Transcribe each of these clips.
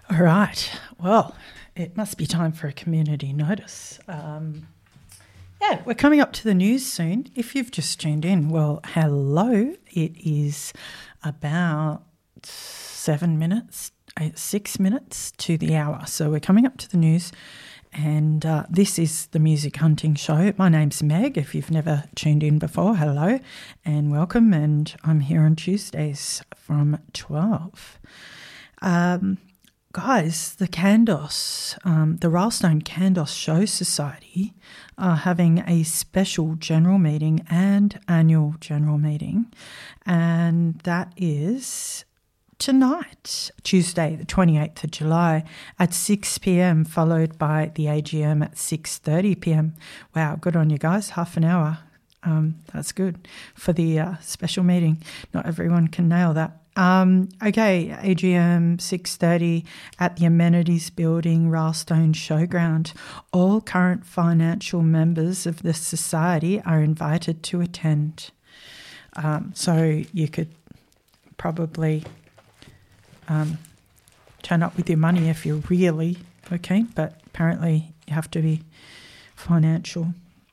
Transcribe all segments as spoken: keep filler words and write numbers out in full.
All right. Well, it must be time for a community notice. Um, yeah, we're coming up to the news soon. If you've just tuned in, well, hello. It is about seven minutes, eight, six minutes to the hour. So we're coming up to the news, and uh, this is the Music Hunting Show. My name's Meg. If you've never tuned in before, hello and welcome. And I'm here on Tuesdays from twelve. Um, guys, the Kandos, um, the Railstone Kandos Show Society are having a special general meeting and annual general meeting, and that is tonight, Tuesday the twenty-eighth of July at six p.m, followed by the A G M at six thirty p.m. Wow, good on you guys, half an hour. Um, that's good for the uh, special meeting. Not everyone can nail that. Um, okay, A G M six thirty at the Amenities Building, Railstone Showground. All current financial members of the society are invited to attend. Um, so you could probably um, turn up with your money if you're really okay, but apparently you have to be financial.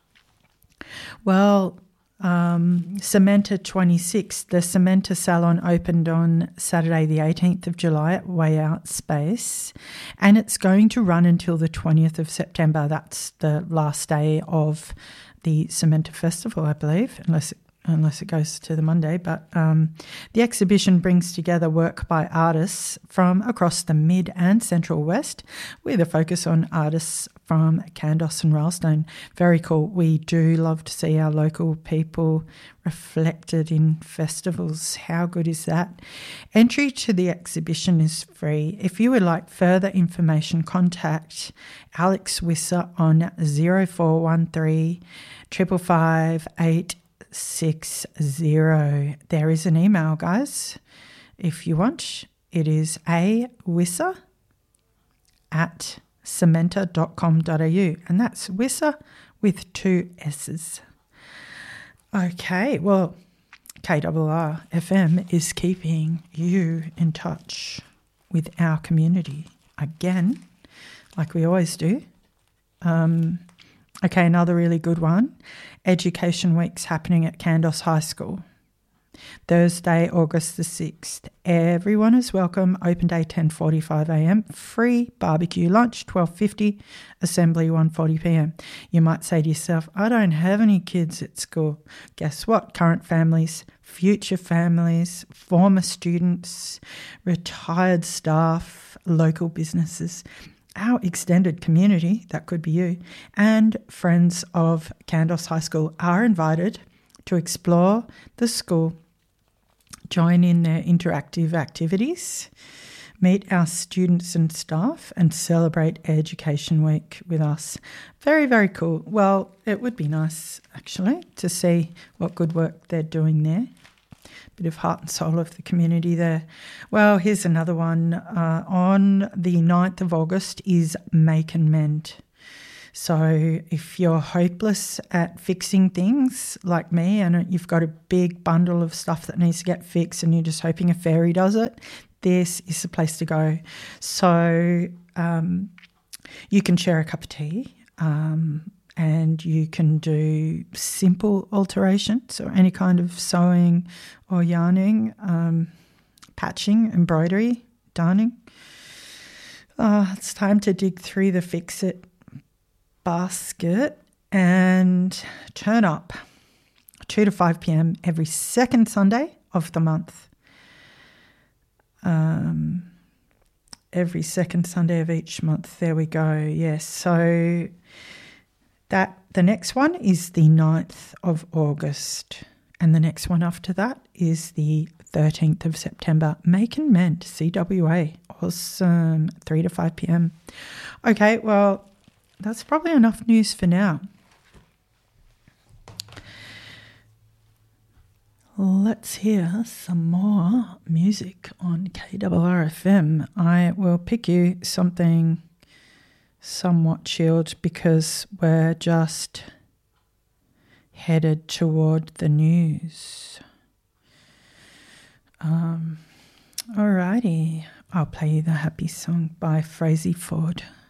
Well, um, Cementa twenty-six, the Cementa Salon opened on Saturday the eighteenth of July at Way Out Space, and it's going to run until the twentieth of September. That's the last day of the Cementa Festival, I believe, unless it unless it goes to the Monday. But um, the exhibition brings together work by artists from across the Mid and Central West with a focus on artists from Kandos and Railstone. Very cool. We do love to see our local people reflected in festivals. How good is that? Entry to the exhibition is free. If you would like further information, contact Alex Wisser on zero four one three, five five five, eight six zero. There is an email, guys, if you want. It is a wisser at cementa dot com dot a u, and that's Wisser with two S's. Okay, well, K R R F M is keeping you in touch with our community again, like we always do. Um, okay, another really good one. Education Week's happening at Kandos High School. Thursday, August the sixth. Everyone is welcome. Open day ten forty-five a.m. Free barbecue lunch twelve fifty. Assembly one forty p.m. You might say to yourself, I don't have any kids at school. Guess what? Current families, future families, former students, retired staff, local businesses, our extended community, that could be you, and friends of Kandos High School are invited to explore the school, join in their interactive activities, meet our students and staff, and celebrate Education Week with us. Very, very cool. Well, it would be nice, actually, to see what good work they're doing there. Bit of heart and soul of the community there. Well, here's another one. Uh, on the ninth of August is Make and Mend. So if you're hopeless at fixing things like me, and you've got a big bundle of stuff that needs to get fixed and you're just hoping a fairy does it, this is the place to go. So um, you can share a cup of tea, um, and you can do simple alterations or any kind of sewing or yarning, um, patching, embroidery, darning. Uh, it's time to dig through the Fix-It basket and turn up two to five p.m. every second Sunday of the month. Um, every second Sunday of each month. There we go. Yes. So that the next one is the ninth of August, and the next one after that is the thirteenth of September. Make and Mend, C W A. Awesome. three to five p.m. Okay, well, that's probably enough news for now. Let's hear some more music on K R R F M. I will pick you something somewhat chilled because we're just headed toward the news. Um, alrighty. I'll play you the Happy Song by Frazey Ford.